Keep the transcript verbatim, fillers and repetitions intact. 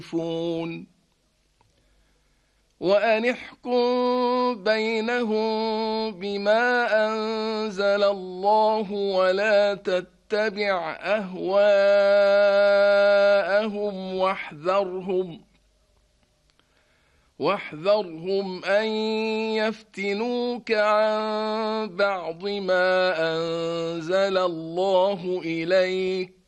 يختلفون وأن احكم بينهم بما أنزل الله ولا تتبع أهواءهم واحذرهم واحذرهم أن يفتنوك عن بعض ما أنزل الله إليك